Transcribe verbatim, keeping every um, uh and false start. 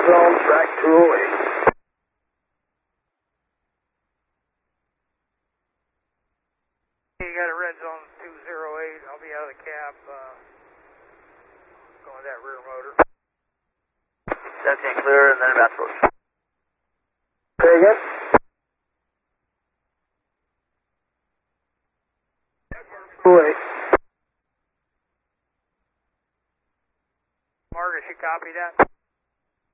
zone, track two oh eight. You got a red zone two oh eight. I'll be out of the cab. Uh, going with that rear motor. seventeen clear, and then about approach. Say again? two oh eight. Marcus, you copy that?